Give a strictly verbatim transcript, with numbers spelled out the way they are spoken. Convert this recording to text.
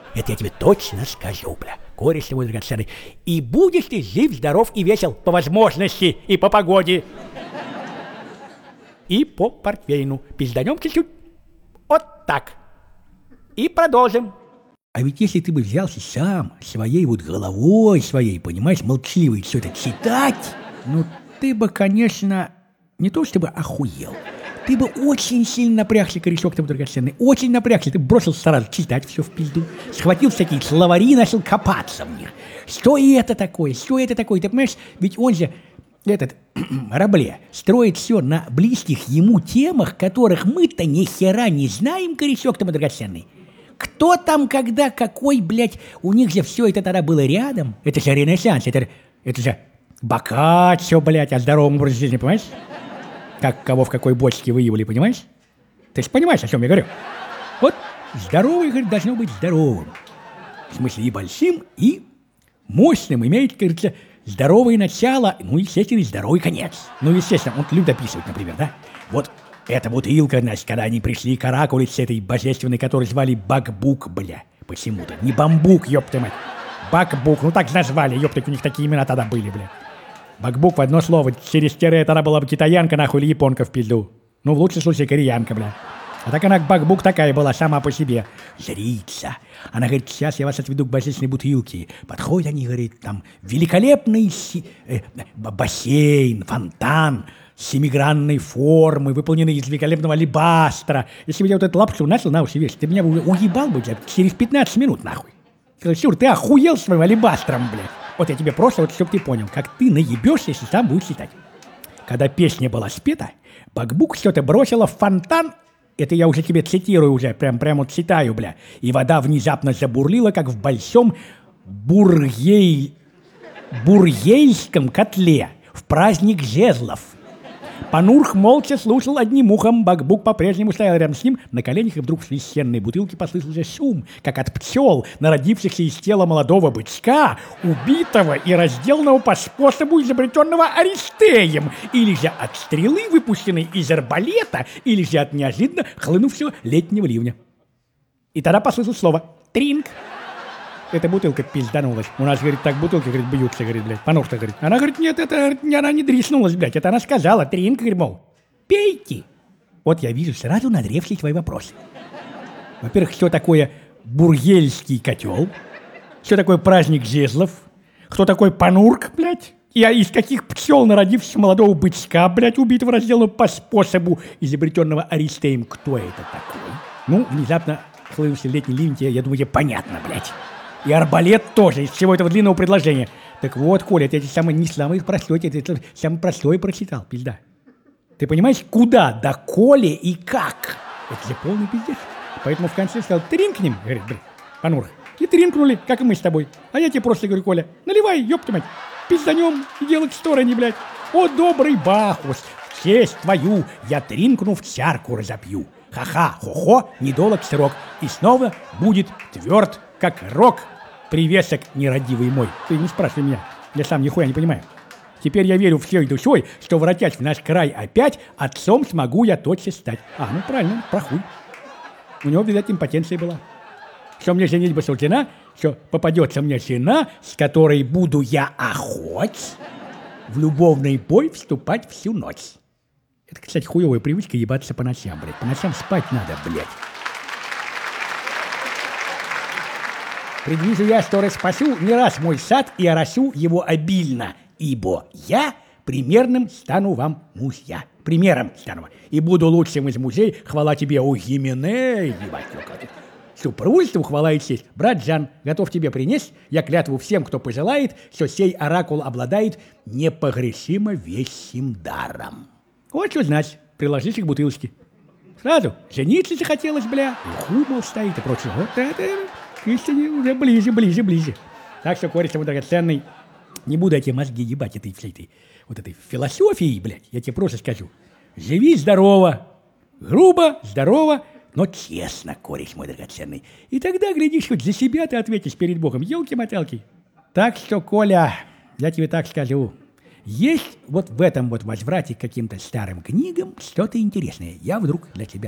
Это я тебе точно скажу, бля. Кореш мой драгоценный. И будешь ты жив, здоров и весел по возможности и по погоде. И по портвейну. Пизданем чуть-чуть. Вот так. И продолжим. А ведь если ты бы взялся сам, своей вот головой своей, понимаешь, молчаливой все это читать, ну ты бы, конечно, не то чтобы охуел, ты бы очень сильно напрягся, корешок ты драгоценный, очень напрягся, ты бросился сразу читать все в пизду, схватил всякие словари и начал копаться в них. Что это такое, что это такое, ты понимаешь, ведь он же, этот Рабле, строит все на близких ему темах, которых мы-то ни хера не знаем, корешок ты драгоценный. Кто там, когда, какой, блядь, у них же все это тогда было рядом. Это же Ренессанс, это, это же Боккаччо, блядь, о здоровом образе жизни, понимаешь? Как кого в какой бочке выявили, понимаешь? Ты же понимаешь, о чем я говорю? Вот здоровый, говорит, должно быть здоровым. В смысле и большим, и мощным. Имеет, говорится, здоровое начало, ну, естественно, и здоровый конец. Ну, естественно, он любит описывать, например, да? Вот эта бутылка, значит, когда они пришли к оракулице этой божественной, которую звали Бакбук, бля, почему-то. Не Бамбук, ёпта мать. Бакбук, ну так назвали, ёпта, у них такие имена тогда были, бля. Бакбук в одно слово, через тире тогда была бы китаянка, нахуй, или японка в пизду. Ну, в лучшем случае, кореянка, бля. А так она, Бакбук, такая была, сама по себе. Жрица. Она говорит, сейчас я вас отведу к божественной бутылке. Подходят они, говорит, там, великолепный си... э, бассейн, фонтан, семигранной формы, выполненный из великолепного алебастра. Если бы я вот эту лапшу начал на уши вешать, ты меня бы уебал бы, блядь, через пятнадцать минут, нахуй. Сюр, ты охуел своим алебастром, блядь. Вот я тебе просто, вот чтоб ты понял, как ты наебешься, если сам будешь читать. Когда песня была спета, Бакбук что-то бросила в фонтан, это я уже тебе цитирую уже, прям, прям вот читаю, бля, и вода внезапно забурлила, как в большом бургей... бургейском котле в праздник жезлов. Панурх молча слушал одним ухом, Бакбук по-прежнему стоял рядом с ним, на коленях, и вдруг в священной бутылке послышался шум, как от пчел, народившихся из тела молодого бычка, убитого и разделанного по способу, изобретенного Аристеем, или же от стрелы, выпущенной из арбалета, или же от неожиданно хлынувшего летнего ливня. И тогда послышалось слово «тринг». Эта бутылка пизданулась. У нас, говорит, так бутылки, говорит, бьются, говорит, блядь. Панух-то, говорит. Она говорит, нет, это она не дриснулась, блядь. Это она сказала, тринг, говорит, мол, пейте. Вот я вижу сразу надревшие твои вопросы. Во-первых, что такое бургельский котел? Что такое праздник жезлов? Кто такой Панурк, блядь? И из каких пчел народившегося молодого бычка, блядь, убитого, разделанного по способу, изобретенного Аристеем? Кто это такой? Ну, внезапно хлынувший летний ливень, я думаю, тебе понятно, блядь. И арбалет тоже, из всего этого длинного предложения. Так вот, Коля, это самое не самое простое, это самое простое прочитал, пизда. Ты понимаешь, куда, до Коли и как? Это же полный пиздец. Поэтому в конце сказал, тринкнем, говорит, блин, Панур. И тринкнули, как и мы с тобой. А я тебе просто говорю, Коля, наливай, ёпта мать, пизданем и делать в стороне, блядь. О, добрый Бахус, в честь твою я тринкну в чарку разопью. Ха-ха, хо-хо, недолг срок, и снова будет тверд, как рог, привесок нерадивый мой. Ты не спрашивай меня, я сам нихуя не понимаю. Теперь я верю всей душой, что, воротясь в наш край опять, отцом смогу я тотчас стать. А, ну правильно, прохуй. У него, видать, импотенция была. Что мне женитьба суждена, что попадется мне жена, с которой буду я охоть, в любовный бой вступать всю ночь. Это, кстати, хуевая привычка ебаться по ночам, блядь. По ночам спать надо, блядь. Предвижу я, что распасу не раз мой сад и оросю его обильно, ибо я примерным стану вам мужья. Примером стану вам. И буду лучшим из мужей, хвала тебе, о Гименей, ебать, супружеству хвала и честь. Брат Жан, готов тебе принести, я клятву всем, кто пожелает, что сей оракул обладает непогрешимо вещим даром. Вот что значит, приложись к бутылочке. Сразу жениться захотелось, бля, и хумол стоит и прочее. Вот это к истине уже ближе, ближе, ближе. Так что, кореш, мой драгоценный, не буду я тебе мозги ебать этой всей этой, вот этой философией, блядь, я тебе просто скажу. Живи здорово, грубо, здорово, но честно, кореш мой драгоценный. И тогда, глядишь, хоть за себя ты ответишь перед Богом, елки-моталки. Так что, Коля, я тебе так скажу. Есть вот в этом вот возврате к каким-то старым книгам что-то интересное. Я вдруг для тебя